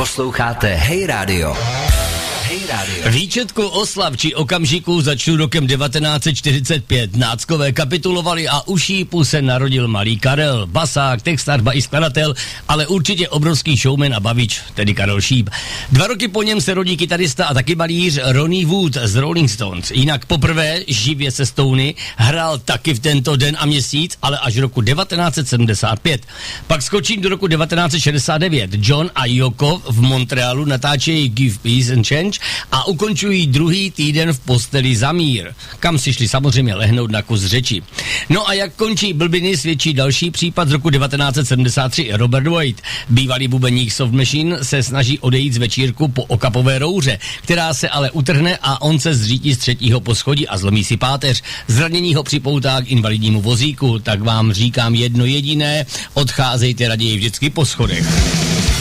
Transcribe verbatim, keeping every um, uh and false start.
Posloucháte Hey Radio. Hey Radio. Výčetku oslav či okamžiků začnu rokem devatenáct set čtyřicet pět. Náckové kapitulovali a u šípu se narodil malý Karel. Basák, textař, ba i skladatel, ale určitě obrovský showman a bavič, tedy Karel Šíp. Dva roky po něm se rodí kytarista a taky malíř Ronnie Wood z Rolling Stones. Jinak poprvé živě se Stony hrál taky v tento den a měsíc, ale až roku devatenáct set sedmdesát pět. Pak skočím do roku devatenáct set šedesát devět. John a Yoko v Montrealu natáčejí Give Peace and Change a ukončují druhý týden v posteli za mír, kam si šli samozřejmě lehnout na kus řeči. No a jak končí blbiny, svědčí další případ z roku devatenáct set sedmdesát tři. Robert White, bývalý bubeník Soft Machine, se snaží odejít z večírku po okapové rouře, která se ale utrhne a on se zřítí z třetího poschodí a zlomí si páteř. Zranění ho připoutá k invalidnímu vozíku, tak vám říkám jedno jediné, odcházejte raději vždycky po schodech.